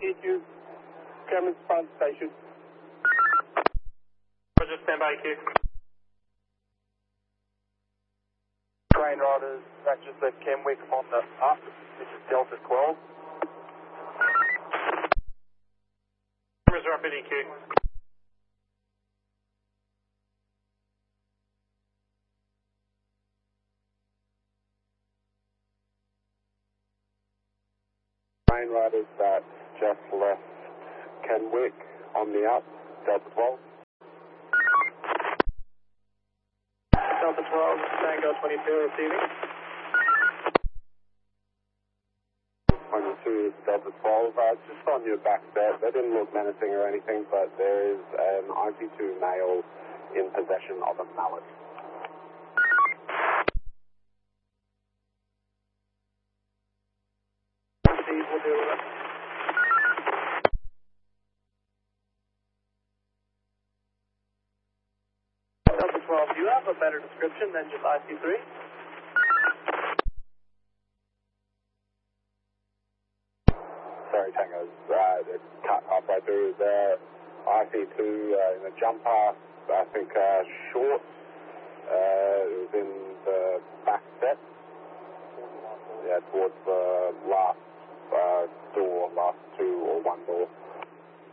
EQ. Cameron front station. Roger, stand by EQ. Train riders, that just left Kenwick on the up. This is Delta 12. Cameras are up at EQ. Train riders that just left Kenwick on the up. Delta 12. Delta 12, Tango 22 receiving. 22 Delta 12. Just on your back step, they didn't look menacing or anything, but there is an IP2 male in possession of a mallet. We'll deal with it. Delta 12, do you have a better description than just IC3? Sorry, Tango. It cut halfway through there. IC2 in the jumper, I think short. It was in the back step. Yeah, towards the last door, last two or one door.